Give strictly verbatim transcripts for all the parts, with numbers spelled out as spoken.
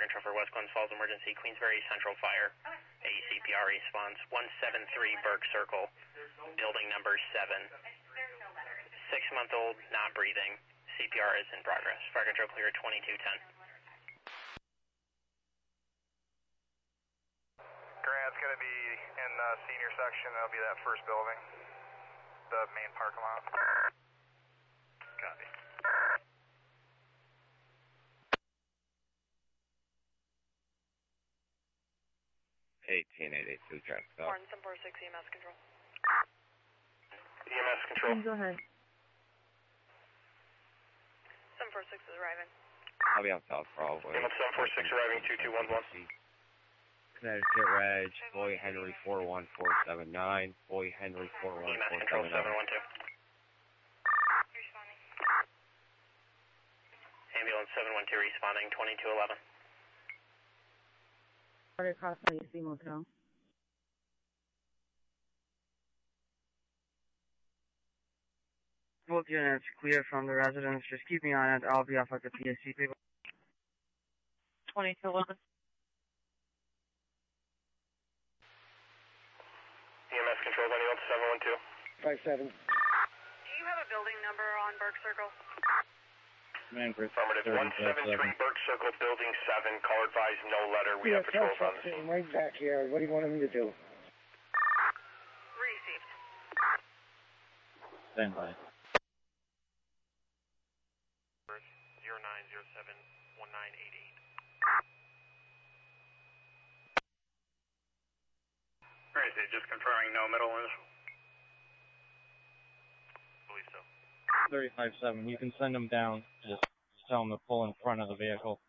Control for West Glens Falls emergency, Queensbury Central Fire. A C P R response, one seven three Burke Circle, building number seven. Six-month-old, not breathing. C P R is in progress. Fire Control clear twenty-two ten. Grant's going to be in the senior section. That'll be that first building, the main parking lot. Copy. eighteen eighty-two, traffic stop. Warren, seven four six E M S control. E M S control. Go ahead. seven four six is arriving. I'll be on South Broadway. E M S seven four six arriving, two two one one. Connecticut Reg, Boy Henry four one four seven nine, Boy Henry four one E M S four Control seven seven nine. one two. Responding. Ambulance seven one two responding, twenty-two eleven. Order across the A C motel. Both units clear from the residence. Just keep me on it. I'll be off at the P S C people. twenty-two eleven. E M S control, anyone, seven one two. five seven. Do you have a building number on Burke Circle? Affirmative, one seven three Burke Circle, building seven. Call advised, no letter. We Yeah, have patrols on the scene. sitting right back here. What do you want me to do? Received. Stand by. zero nine zero seven one nine eight eight. Alright, they just confirming no middle initial? Believe so. thirty-five seven. You can send them down. Just tell them to pull in front of the vehicle.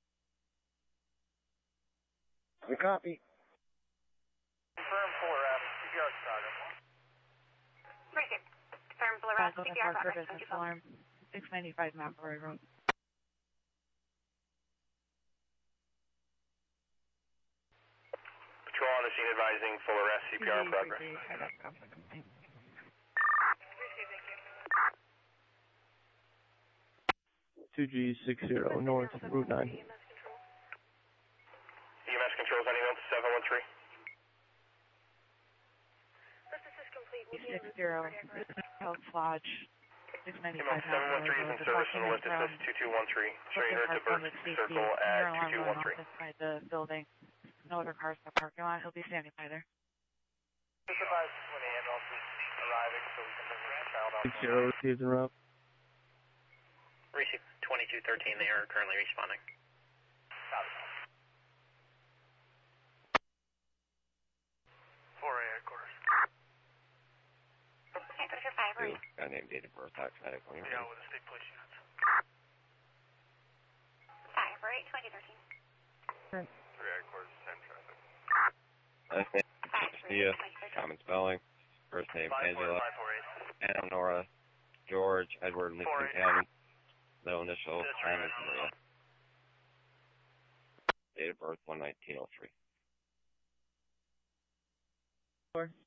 We copy. Confirm full arrest, C P R started. Received. Confirm full arrest, C P R for progress. business alarm. six ninety-five McElroy Road. Patrol on the scene advising full arrest, C P R in progress. two G six zero north Route nine. E M S controls, anyone, seven one three. This is complete. six zero Health Lodge. six E M ninety-five S seven one three is in service on the list. It says two two one three. Straight her to Burke Circle at two two one three. By the building. No other cars in the parking lot. He'll be standing by there. Just advise when the ambulance is arriving so we can bring the child out. six zero received en route. Receive twenty-two thirteen, they are currently responding. four A headquarters. Temperature five, Two, got name, date of birth, automatic. When you're Yeah, ready. with the state police units. five, eight, twenty thirteen. three headquarters, same traffic. Last name, Sophia, common spelling. First name, five four Angela, five four eight. Anna, Nora, George, Edward, Lincoln Four eight. County. Middle initial, That's Simon, right. Maria. Date of birth, one nineteen oh three. Four.